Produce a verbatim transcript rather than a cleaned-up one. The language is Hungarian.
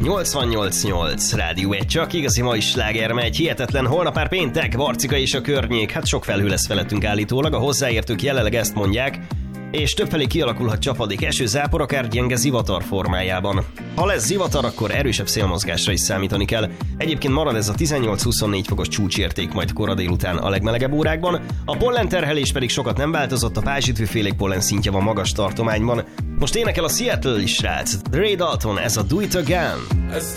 nyolcvannyolc nyolc Rádió egy, csak igazi ma is sláger megy, hihetetlen, holnap már péntek, Barcika és a környék, hát sok felhő lesz felettünk állítólag, a hozzáértők jelenleg ezt mondják, és többfelé kialakulhat csapadék, eső, zápor, akár gyenge zivatar formájában. Ha lesz zivatar, akkor erősebb szélmozgásra is számítani kell. Egyébként marad ez a tizennyolc-huszonnégy fokos csúcsérték majd kora délután a legmelegebb órákban. A pollenterhelés pedig sokat nem változott, a pázsitűfélék pollen szintje van magas tartományban. Most énekel a Seattle is, srác. Ray Dalton, ez a Do It Again.